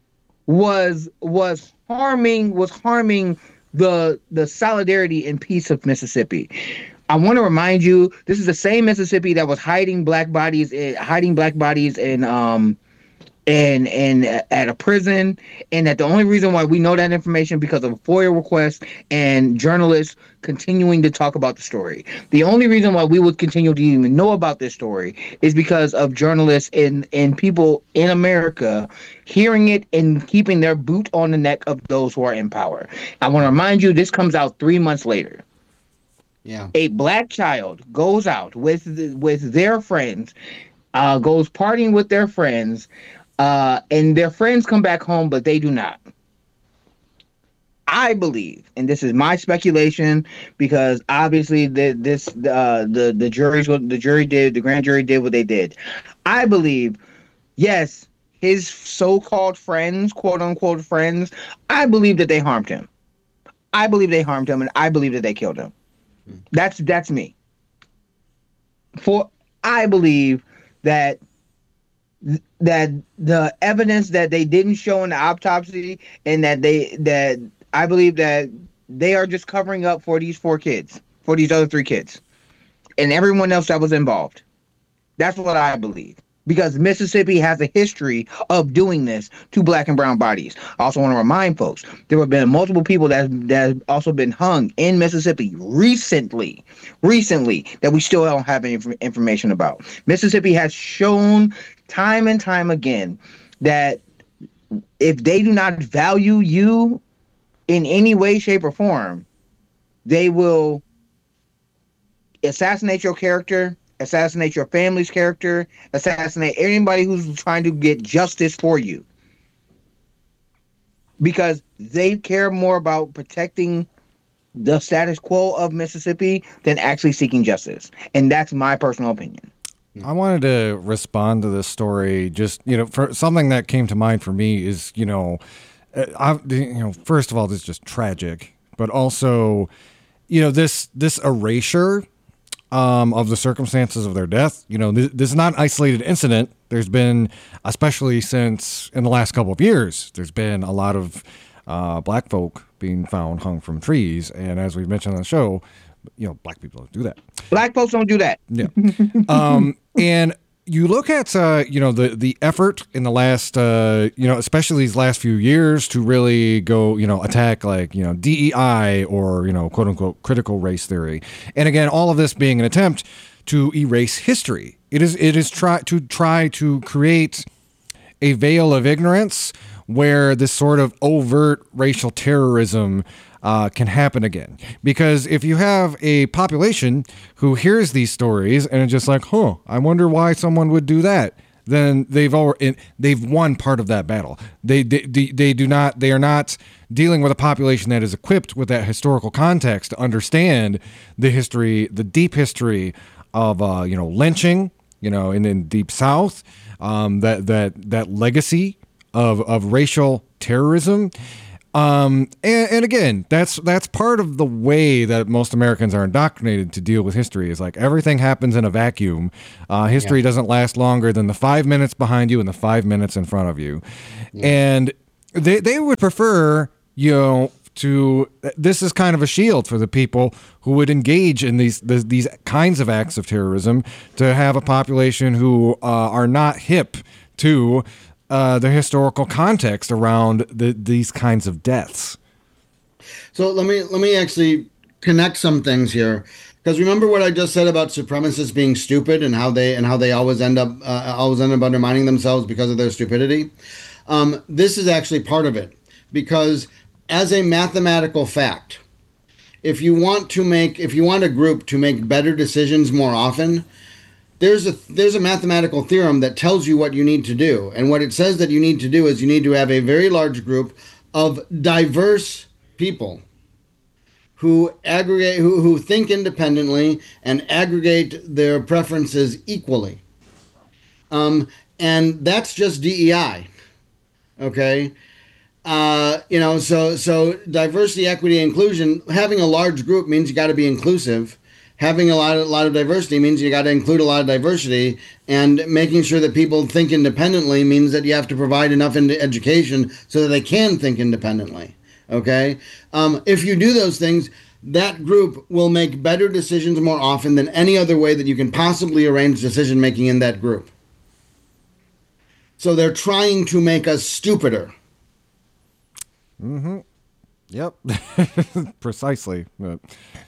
was was harming was harming the the solidarity and peace of Mississippi. I want to remind you, this is the same Mississippi that was hiding black bodies in, hiding black bodies in um and and at a prison, and that the only reason why we know that information because of a FOIA request and journalists continuing to talk about the story. The only reason why we would continue to even know about this story is because of journalists and and people in America hearing it and keeping their boot on the neck of those who are in power. I want to remind you, this comes out three months later. Yeah, a black child goes out with with their friends, uh, goes partying with their friends. Uh, and their friends come back home, but they do not. I believe, and this is my speculation, because obviously the this uh, the the jury's what the jury did, the grand jury did what they did. I believe, yes, his so-called friends, quote unquote friends, I believe that they harmed him. I believe they harmed him, and I believe that they killed him. That's that's me. For I believe that. that the evidence that they didn't show in the autopsy, and that they that I believe that they are just covering up for these four kids, for these other three kids, and everyone else that was involved. That's what I believe, because Mississippi has a history of doing this to black and brown bodies. I also want to remind folks, there have been multiple people that, that have also been hung in Mississippi recently, recently, that we still don't have any information about. Mississippi has shown time and time again that if they do not value you in any way, shape, or form, they will assassinate your character, assassinate your family's character, assassinate anybody who's trying to get justice for you. Because they care more about protecting the status quo of Mississippi than actually seeking justice. And that's my personal opinion. I wanted to respond to this story. Just, you know, for something that came to mind for me is, you know, I, you know, first of all, this is just tragic, but also, you know, this this erasure um, of the circumstances of their death. You know, this, this is not an isolated incident. There's been, especially since in the last couple of years, there's been a lot of uh, black folk being found hung from trees, and as we've mentioned on the show, you know, black people don't do that. Black folks don't do that. Yeah. Um, and you look at, uh, you know, the, the effort in the last, uh, you know, especially these last few years to really go, you know, attack like, you know, D E I or, you know, quote unquote, critical race theory. And again, all of this being an attempt to erase history. It is, it is try to try to create a veil of ignorance where this sort of overt racial terrorism uh, can happen again. Because if you have a population who hears these stories and it's just like, huh, I wonder why someone would do that, then they've already they've won part of that battle. They, they they do not they are not dealing with a population that is equipped with that historical context to understand the history, the deep history of uh, you know lynching, you know, in the Deep South, um, that that that legacy of of racial terrorism. Um, and, and again, that's that's part of the way that most Americans are indoctrinated to deal with history. Is like everything happens in a vacuum. Uh, history yeah. doesn't last longer than the five minutes behind you and the five minutes in front of you. Yeah. And they they would prefer, you know, to this is kind of a shield for the people who would engage in these these, these kinds of acts of terrorism, to have a population who uh, are not hip to Uh, the historical context around the, these kinds of deaths. So let me let me actually connect some things here, because remember what I just said about supremacists being stupid and how they and how they always end up uh, always end up undermining themselves because of their stupidity. Um, this is actually part of it, because as a mathematical fact, if you want to make if you want a group to make better decisions more often, There's a there's a mathematical theorem that tells you what you need to do. And what it says that you need to do is you need to have a very large group of diverse people who aggregate who, who think independently and aggregate their preferences equally. Um, and that's just D E I. Okay? Uh, you know, so so diversity, equity, inclusion, having a large group means you got to be inclusive. Having a lot of, a lot of diversity means you got to include a lot of diversity, and making sure that people think independently means that you have to provide enough education so that they can think independently. Okay? Um, if you do those things, that group will make better decisions more often than any other way that you can possibly arrange decision making in that group. So they're trying to make us stupider. Mm-hmm. Yep. Precisely. But...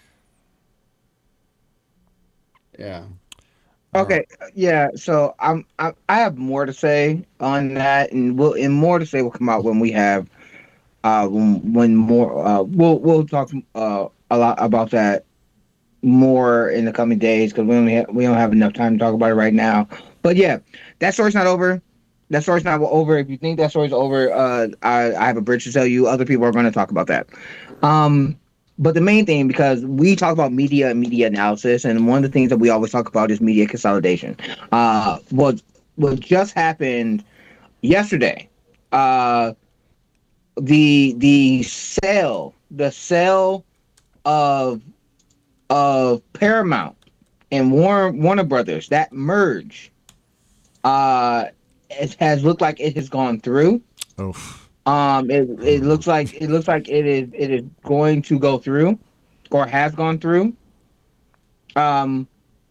Yeah. Okay. Yeah. So I'm, I I have more to say on that, and we'll and more to say will come out when we have, uh, when, when more uh we'll we'll talk uh a lot about that more in the coming days, because we only have, we don't have enough time to talk about it right now. But yeah, that story's not over. That story's not over. If you think that story's over, uh, I I have a bridge to tell you. Other people are going to talk about that. Um. But the main thing, because we talk about media and media analysis, and one of the things that we always talk about is media consolidation. Uh, what what just happened yesterday? Uh, the the sale, the sale of of Paramount and Warner Warner Brothers, that merge, uh, it has looked like it has gone through. Oh. Um, it it looks like it looks like it is it is going to go through, or has gone through. Um,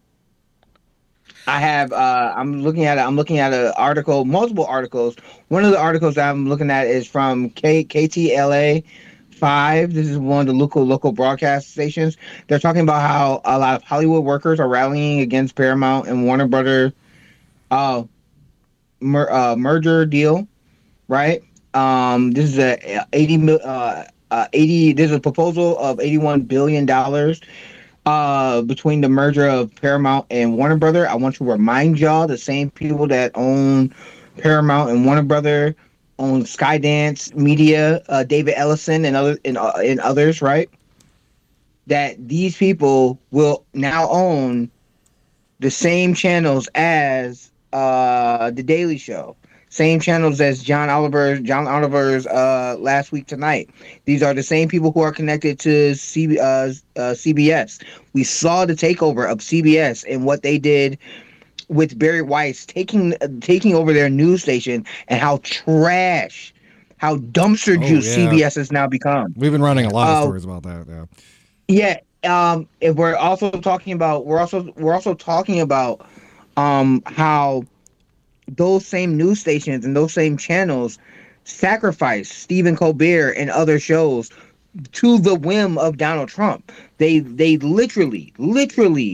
I have uh, I'm looking at I'm looking at an article, multiple articles. One of the articles that I'm looking at is from K KTLA five. This is one of the local local broadcast stations. They're talking about how a lot of Hollywood workers are rallying against Paramount and Warner Brothers, uh, mer- uh merger deal, right? Um, this is a eighty uh, uh eighty. There's a proposal of eighty-one billion dollars uh between the merger of Paramount and Warner Brother. I want to remind y'all, the same people that own Paramount and Warner Brother own Skydance Media, uh, David Ellison and other and, uh, and others, right? That these people will now own the same channels as uh the Daily Show. Same channels as John Oliver, John Oliver's uh, Last Week Tonight. These are the same people who are connected to C, uh, uh, C B S. We saw the takeover of C B S and what they did with Barry Weiss taking uh, taking over their news station, and how trash, how dumpster oh, juice yeah. C B S has now become. We've been running a lot of uh, stories about that. Yeah. Yeah. Um. If we're also talking about, we're also we're also talking about, um, how those same news stations and those same channels sacrifice Stephen Colbert and other shows to the whim of Donald Trump. They they literally, literally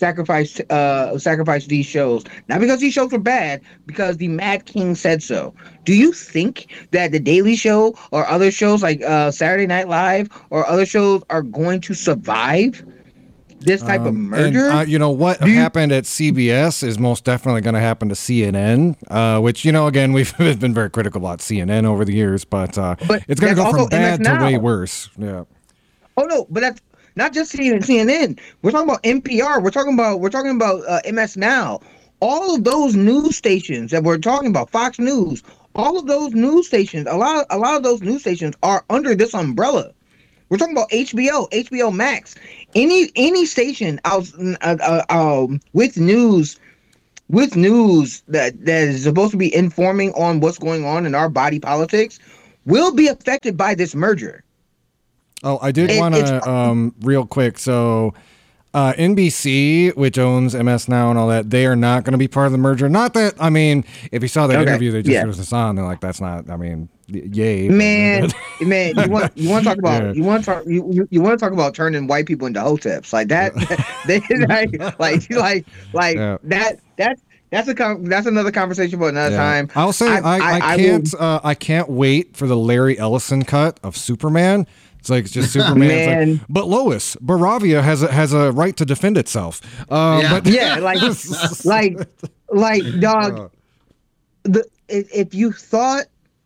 sacrifice uh sacrifice these shows, not because these shows were bad, because the Mad King said so. Do you think that the Daily Show or other shows like uh Saturday Night Live or other shows are going to survive this type um, of merger? And, uh, you know what you, happened at C B S is most definitely going to happen to C N N, uh, which, you know, again, we've been very critical about C N N over the years, but, uh, but it's going to go from bad to way worse. Yeah. Oh no, but that's not just C N N. We're talking about N P R. We're talking about we're talking about uh, M S Now. All of those news stations that we're talking about, Fox News, all of those news stations, a lot, a lot of those news stations are under this umbrella. We're talking about H B O, H B O Max, any any station out uh, uh, um, with news, with news that that is supposed to be informing on what's going on in our body politics, will be affected by this merger. Oh, I did want to, um, real quick. So, uh, N B C, which owns M S Now and all that, they are not going to be part of the merger. Not that, I mean, if you saw that okay. interview, they just yeah. threw this on. They're like, that's not, I mean, yay. Man, man, you want you want to talk about yeah. you want to talk you, you, you want to talk about turning white people into hoteps like that? they like like like like yeah. that that. That's a con- that's another conversation for another yeah. time. I'll say I I, I, I can't I, uh, I can't wait for the Larry Ellison cut of Superman. It's like it's just Superman. It's like, but Lois Baravia has a has a right to defend itself. Um, yeah. But yeah, like like like dog. The if you thought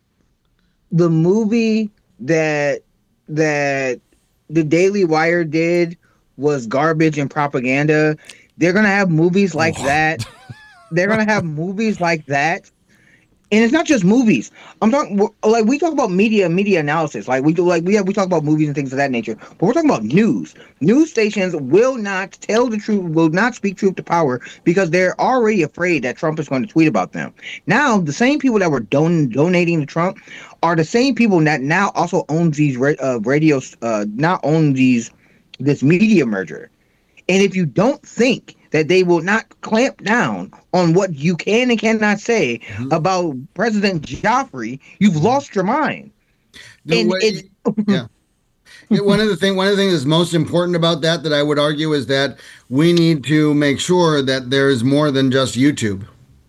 the movie that that the Daily Wire did was garbage and propaganda, they're gonna have movies like oh. that. They're gonna have movies like that. And it's not just movies. I'm talking like we talk about media, media analysis. Like we do, like we have, we talk about movies and things of that nature. But we're talking about news. News stations will not tell the truth, will not speak truth to power because they're already afraid that Trump is going to tweet about them. Now, the same people that were don- donating to Trump are the same people that now also owns these ra- uh, radios, uh, not own these this media merger. And if you don't think that they will not clamp down on what you can and cannot say mm-hmm. about President Joffrey, you've lost your mind. The and way, it, yeah. one of the thing, one of the things that's most important about that, that I would argue, is that we need to make sure that there is more than just YouTube.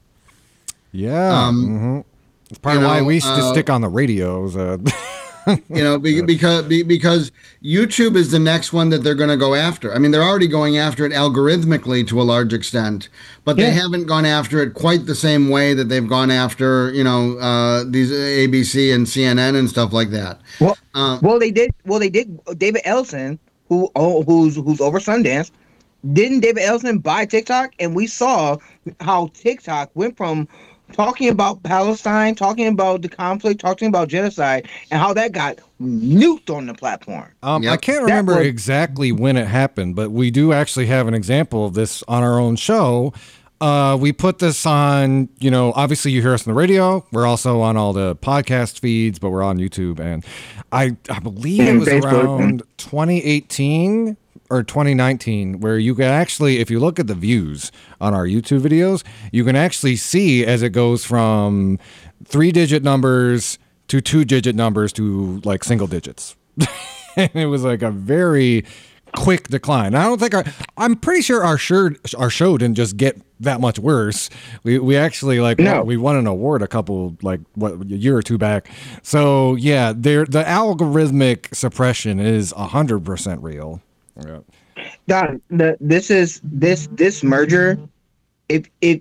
Yeah, um, mm-hmm. It's part of know, why we uh, stick on the radios. Uh, you know, be, because be, because YouTube is the next one that they're going to go after. I mean, they're already going after it algorithmically to a large extent, but they yeah. haven't gone after it quite the same way that they've gone after, you know, uh, these A B C and C N N and stuff like that. Well, uh, well, they did. Well, they did. David Ellison, who oh, who's who's over Sundance, didn't David Ellison buy TikTok? And we saw how TikTok went from talking about Palestine, talking about the conflict, talking about genocide, and how that got nuked on the platform. Um, yep. I can't remember was- exactly when it happened, but we do actually have an example of this on our own show. Uh, we put this on, you know, obviously you hear us on the radio. We're also on all the podcast feeds, but we're on YouTube. And I, I believe it was around twenty eighteen or twenty nineteen, where you can actually, if you look at the views on our YouTube videos, you can actually see as it goes from three digit numbers to two digit numbers to like single digits. And it was like a very quick decline. I don't think our, I'm pretty sure our show, our show didn't just get that much worse. We we actually like no. we won an award a couple like what a year or two back. So yeah, there the algorithmic suppression is a hundred percent real. Yeah. Don, the, this is this this merger. If if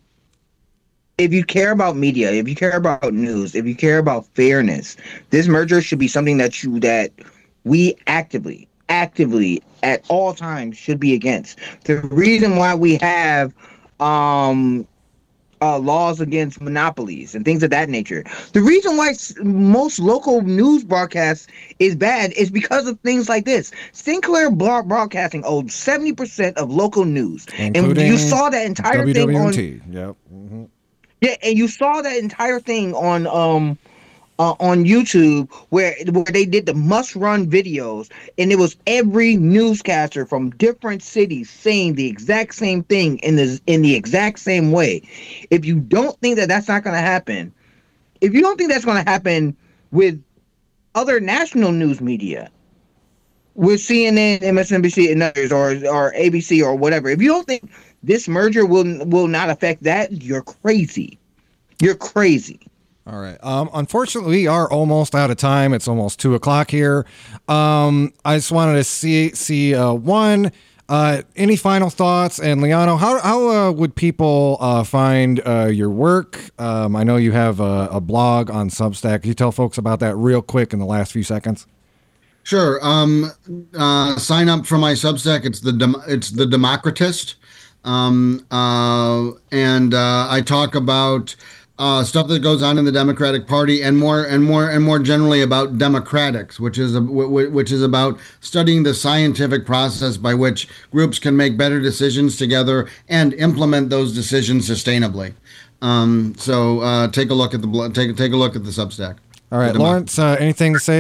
if you care about media, if you care about news, if you care about fairness, this merger should be something that you that we actively, actively at all times should be against. The reason why we have um Uh, laws against monopolies and things of that nature. The reason why s- most local news broadcasts is bad is because of things like this. Sinclair Broad- Broadcasting owed seventy percent of local news. Including and you saw that entire W W N T. thing on... Yep. Mm-hmm. Yeah, and you saw that entire thing on... um. Uh, on YouTube, where where they did the must-run videos, and it was every newscaster from different cities saying the exact same thing in the in the exact same way. If you don't think that that's not going to happen, if you don't think that's going to happen with other national news media, with C N N, M S N B C, and others, or or A B C or whatever. If you don't think this merger will will not affect that, you're crazy. You're crazy. All right. Um, unfortunately, we are almost out of time. It's almost two o'clock here. Um, I just wanted to see see uh, one. Uh, any final thoughts? And Liano, how how uh, would people uh, find uh, your work? Um, I know you have a, a blog on Substack. Can you tell folks about that real quick in the last few seconds? Sure. Um, uh, sign up for my Substack. It's the Dem- it's the Democratist, um, uh, and uh, I talk about uh, stuff that goes on in the Democratic Party, and more and more and more generally about democratics, which is a, w- which is about studying the scientific process by which groups can make better decisions together and implement those decisions sustainably. Um, so uh, take a look at the take take a look at the Substack. All right, Lawrence. Uh, anything to say?